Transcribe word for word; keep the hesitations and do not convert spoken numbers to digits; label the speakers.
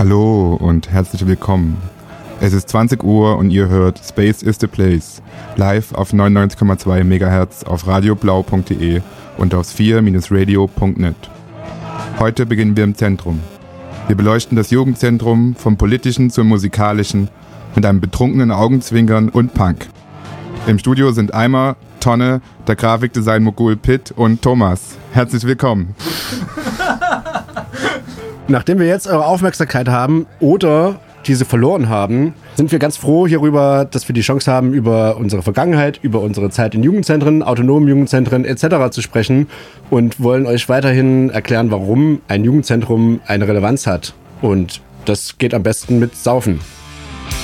Speaker 1: Hallo und herzlich willkommen. Es ist zwanzig Uhr und ihr hört Space is the Place, live auf neunundneunzig Komma zwei Megahertz auf radioblau punkt de und auf sphere Bindestrich radio punkt net. Heute beginnen wir im Zentrum. Wir beleuchten das Jugendzentrum vom Politischen zum Musikalischen mit einem betrunkenen Augenzwinkern und Punk. Im Studio sind Eimer, Tonne, der Grafikdesign-Mogul Pitt und Thomas. Herzlich willkommen.
Speaker 2: Nachdem wir jetzt eure Aufmerksamkeit haben oder diese verloren haben, sind wir ganz froh hierüber, dass wir die Chance haben, über unsere Vergangenheit, über unsere Zeit in Jugendzentren, autonomen Jugendzentren et cetera zu sprechen und wollen euch weiterhin erklären, warum ein Jugendzentrum eine Relevanz hat. Und das geht am besten mit Saufen.